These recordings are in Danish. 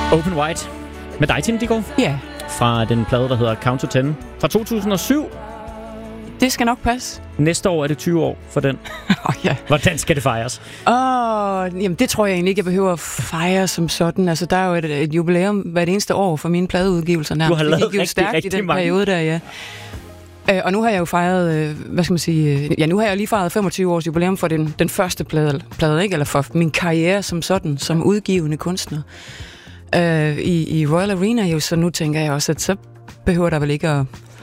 Open White med dig, Tine Dickow. Ja. Fra den plade, der hedder Count to 10 fra 2007. Det skal nok passe. Næste år er det 20 år for den. Ja. Hvordan skal det fejres? Jamen, det tror jeg egentlig ikke, jeg behøver at fejre som sådan. Altså, der er jo et jubilæum hvert eneste år for mine pladeudgivelser. Du har lavet rigtig i den mange. periode der, ja. Og nu har jeg jo fejret, nu har jeg lige fejret 25 års jubilæum for den første plade, ikke? Eller for min karriere som sådan, som udgivende kunstner. I Royal Arena, jo, så nu tænker jeg også, at så behøver der vel ikke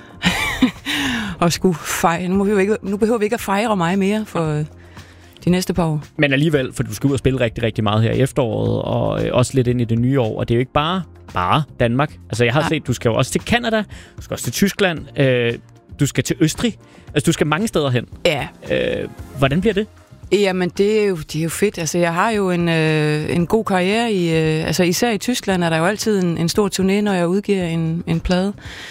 at skulle fejre. Nu behøver vi ikke at fejre mig mere for de næste par år. Men alligevel, for du skal ud og spille rigtig, rigtig meget her i efteråret, og også lidt ind i det nye år, og det er jo ikke bare Danmark. Altså, jeg har set, du skal jo også til Canada, du skal også til Tyskland, du skal til Østrig. Altså, du skal mange steder hen. Ja. Hvordan bliver det? Jamen, det er jo fedt. Altså, jeg har jo en god karriere i... altså, især i Tyskland er der jo altid en stor turné, når jeg udgiver en plade.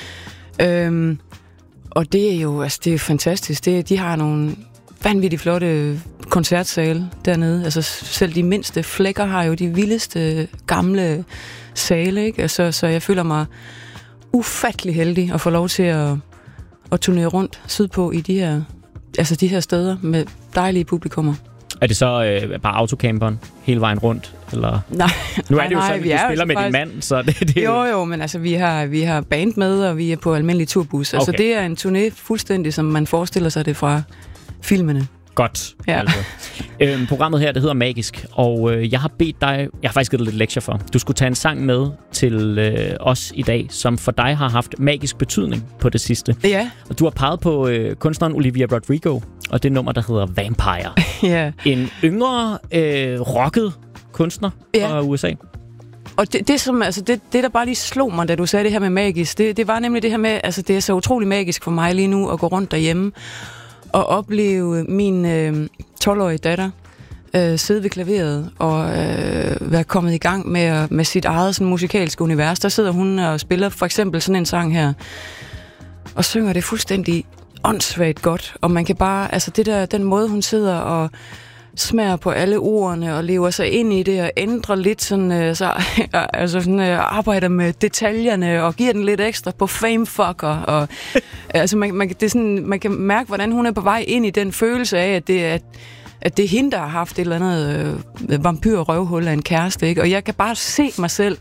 Og det er jo det er fantastisk. De har nogle vanvittigt flotte koncertsale dernede. Altså, selv de mindste flækker har jo de vildeste gamle sale, ikke? Altså, så jeg føler mig ufattelig heldig at få lov til at turnere rundt sydpå i de her steder med dejlige publikummer. Er det så bare autocamperen hele vejen rundt? Eller? Nej. Nu er det jo sådan, at du spiller med din mand, så det Jo, men altså, vi har band med, og vi er på almindelig turbus. Altså, det er en turné fuldstændig, som man forestiller sig det fra filmene. Godt. Ja. Altså. Programmet her, det hedder Magisk, og jeg har bedt dig, jeg har faktisk givet dig lidt lektier for, du skulle tage en sang med til os i dag, som for dig har haft magisk betydning på det sidste. Ja. Og du har peget på kunstneren Olivia Rodrigo, og det nummer, der hedder Vampire. Ja. En yngre, rocket kunstner fra USA. Og det der bare lige slog mig, da du sagde det her med magisk, det var nemlig det her med, altså det er så utrolig magisk for mig lige nu at gå rundt derhjemme og opleve min 12-årige datter sidde ved klaveret og være kommet i gang med sit eget sådan, musikalske univers. Der sidder hun og spiller for eksempel sådan en sang her, og synger det fuldstændig åndssvagt godt. Og man kan bare, altså den måde hun sidder og smager på alle ordene og lever sig ind i det og ændrer lidt sådan, arbejder med detaljerne og giver den lidt ekstra på famefucker og altså man kan mærke, hvordan hun er på vej ind i den følelse af, at det er hende, der har haft et eller andet vampyr-røvhul af en kæreste, ikke? Og jeg kan bare se mig selv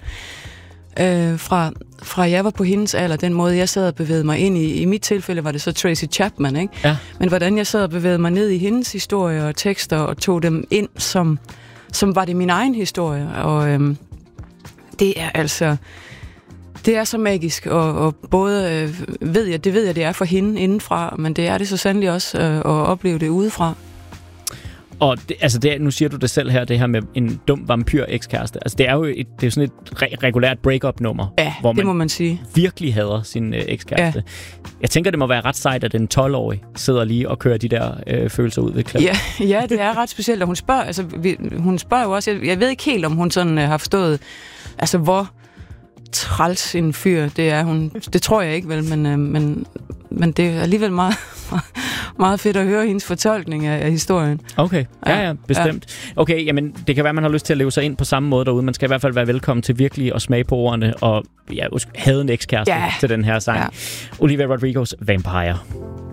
fra jeg var på hendes alder, den måde jeg sad og bevægede mig ind i mit tilfælde var det så Tracy Chapman, ikke? Ja. Men hvordan jeg sad og bevægede mig ned i hendes historie og tekster og tog dem ind som var det min egen historie, og det er så magisk, og både ved jeg det er for hende indenfra, men det er det så sandelig også at opleve det udefra. Og nu siger du det selv her, det her med en dum vampyr-ekskæreste. Altså, det er jo sådan et regulært break-up-nummer, hvor det må man sige. Virkelig hader sin ekskæreste. Ja. Jeg tænker, det må være ret sejt, at en 12-årig sidder lige og kører de der følelser ud ved klaver. Ja, det er ret specielt, og hun spørger jo også, jeg ved ikke helt, om hun sådan har forstået, altså hvor træls en fyr det er hun. Det tror jeg ikke, vel, men det er alligevel meget, meget fedt at høre hendes fortolkning af historien. Okay, ja, bestemt. Ja. Okay, jamen, det kan være, man har lyst til at leve sig ind på samme måde derude. Man skal i hvert fald være velkommen til virkelig at smage på ordene og have en ekskæreste til den her sang. Ja. Olivia Rodrigos Vampire.